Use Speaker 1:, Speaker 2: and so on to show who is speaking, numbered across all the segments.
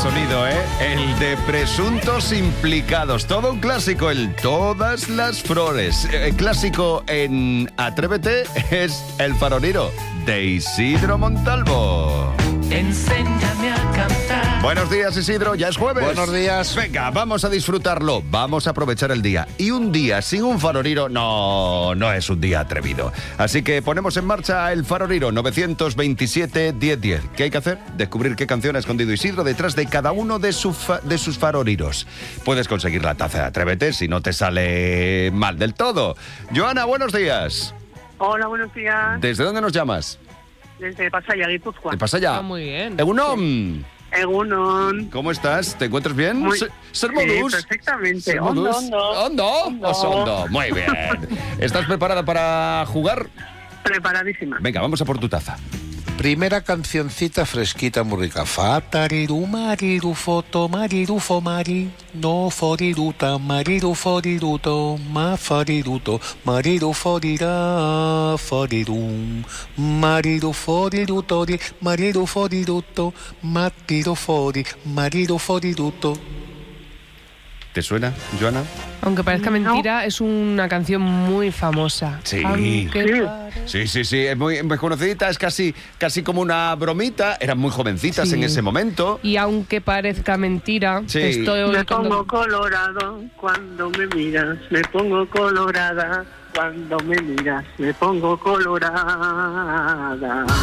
Speaker 1: sonido, ¿eh? El de presuntos implicados. Todo un clásico, el Todas las Flores. El clásico en Atrévete es El Farolero, de Isidro Montalvo.
Speaker 2: Enséñame a cantar.
Speaker 1: Buenos días, Isidro, ya es jueves.
Speaker 3: Buenos días.
Speaker 1: Venga, vamos a disfrutarlo, vamos a aprovechar el día. Y un día sin un farolero no es un día atrevido. Así que ponemos en marcha el farolero 927-1010. ¿Qué hay que hacer? Descubrir qué canción ha escondido Isidro detrás de cada uno de sus faroleros. Puedes conseguir la taza de Atrévete si no te sale mal del todo. Joana, buenos días.
Speaker 4: Hola, buenos días.
Speaker 1: ¿Desde dónde nos llamas?
Speaker 4: Desde Pasaya, Guipúzcoa.
Speaker 1: ¿De Pasaya?
Speaker 5: Muy bien.
Speaker 1: Egunon.
Speaker 4: Egunon.
Speaker 1: ¿Cómo estás? ¿Te encuentras bien?
Speaker 4: Sí, perfectamente.
Speaker 1: Ondo. Muy bien. ¿Estás preparada para jugar?
Speaker 4: Preparadísima.
Speaker 1: Venga, vamos a por tu taza.
Speaker 3: Primera cancioncita fresquita, muy rica. Fatariru, mariru, foto, mariru, fomari. No foriruta, mariru, foriruto. Ma foriruto, mariru, forira, forirum. Mariru, forirutori, mariru, foriruto. Matiru, fori, mariru, foriruto.
Speaker 1: ¿Te suena, Joana?
Speaker 5: Aunque parezca mentira, es una canción muy famosa.
Speaker 1: Sí.
Speaker 5: Sí.
Speaker 1: Sí. Es muy conocidita, es casi como una bromita. Eran muy jovencitas en ese momento.
Speaker 5: Y aunque parezca mentira,
Speaker 1: Sí.
Speaker 4: Me pongo colorado cuando me miras. Me pongo colorada cuando me miras. Me pongo colorada.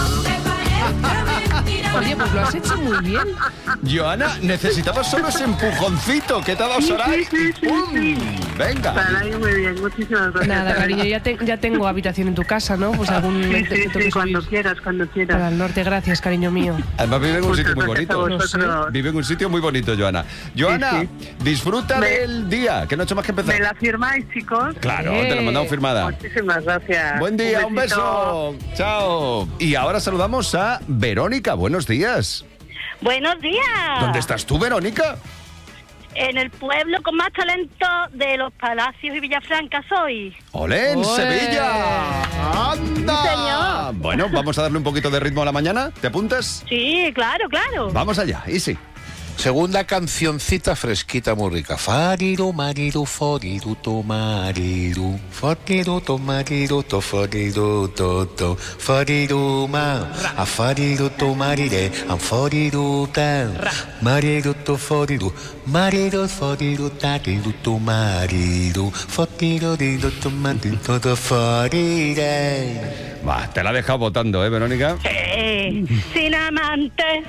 Speaker 5: Oye, pues lo has hecho muy bien.
Speaker 1: Joana, necesitabas solo ese empujoncito que te ha dado Saray.
Speaker 4: Sí.
Speaker 1: Venga.
Speaker 4: Saray, muy bien. Muchísimas gracias.
Speaker 5: Nada,
Speaker 4: Saray.
Speaker 5: cariño, ya tengo habitación en tu casa, ¿no? Pues algún
Speaker 4: Sí,
Speaker 5: que
Speaker 4: cuando
Speaker 5: subir
Speaker 4: quieras.
Speaker 5: para el norte. Gracias, cariño mío.
Speaker 1: Además vive en un sitio muy
Speaker 4: Muchas gracias a
Speaker 1: bonito.
Speaker 4: vosotros.
Speaker 1: Vive en un sitio muy bonito, Joana. Joana,
Speaker 4: Sí.
Speaker 1: disfruta del día, que no ha hecho más que empezar.
Speaker 4: ¿Me la firmáis, chicos?
Speaker 1: Claro, te la mandamos firmada.
Speaker 4: Muchísimas gracias.
Speaker 1: Buen día, un
Speaker 4: besito.
Speaker 1: beso. Chao. Y ahora saludamos a Verónica. Buenos días.
Speaker 6: Buenos días.
Speaker 1: ¿Dónde estás tú, Verónica?
Speaker 6: En el pueblo con más talento de Los Palacios y Villafranca soy.
Speaker 1: ¡Olé, en
Speaker 5: ¡Olé!
Speaker 1: Sevilla! ¡Anda!
Speaker 6: Sí, señor.
Speaker 1: Bueno, vamos a darle un poquito de ritmo a la mañana. ¿Te apuntas?
Speaker 6: Sí, claro.
Speaker 1: Vamos allá, Easy.
Speaker 3: Segunda cancioncita fresquita, muy rica. Fariru, mariru, foriruto, mariru. Foriruto, mariruto, foriruto, foriruma. A foriruto, marire, a foriruta. Mariruto, foriru, mariru, foriruta, riruto, mariru. Foriruto, mariruto, forire.
Speaker 1: Va, te la he dejado votando, ¿eh, Verónica?
Speaker 6: Sin amantes.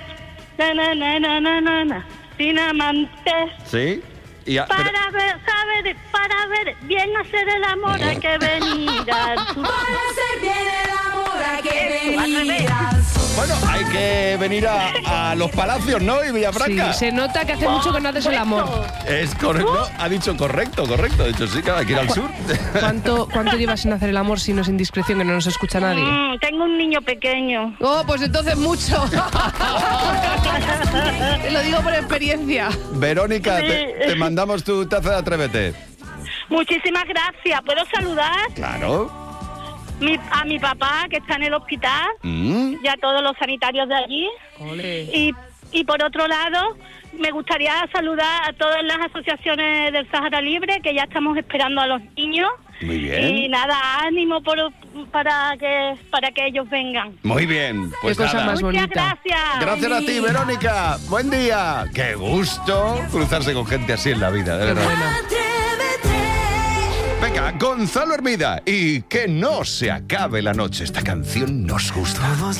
Speaker 6: Na. Sin amantes.
Speaker 1: Sí.
Speaker 6: Para ver bien hacer el amor hay que venir al sur.
Speaker 7: Para hacer bien el amor hay que venir al sur.
Speaker 1: Bueno, hay que venir a Los Palacios, ¿no? Y Villafranca.
Speaker 5: Sí, se nota que hace mucho que no haces el amor.
Speaker 1: Es correcto. Ha dicho correcto. De hecho, sí, que hay que ir al sur.
Speaker 5: ¿Cuánto llevas sin hacer el amor si no es indiscreción, que no nos escucha nadie?
Speaker 6: Tengo un niño pequeño.
Speaker 5: Oh, pues entonces mucho. Te lo digo por experiencia.
Speaker 1: Verónica, te mandamos tu taza de Atrévete.
Speaker 6: Muchísimas gracias. ¿Puedo saludar
Speaker 1: Claro.
Speaker 6: a mi papá que está en el hospital y a todos los sanitarios de allí?
Speaker 5: Ole.
Speaker 6: Y por otro lado, me gustaría saludar a todas las asociaciones del Sahara Libre, que ya estamos esperando a los niños.
Speaker 1: Muy bien.
Speaker 6: Y nada, ánimo para que ellos vengan.
Speaker 1: Muy bien. Pues
Speaker 5: Qué cosa
Speaker 1: nada.
Speaker 5: más
Speaker 6: Muchas
Speaker 5: bonita.
Speaker 6: gracias.
Speaker 1: Gracias a ti, Verónica. Buen día. Qué gusto cruzarse con gente así en la vida, de verdad.
Speaker 5: Bueno.
Speaker 1: Venga, Gonzalo Hermida. Y que no se acabe la noche. Esta canción nos gusta.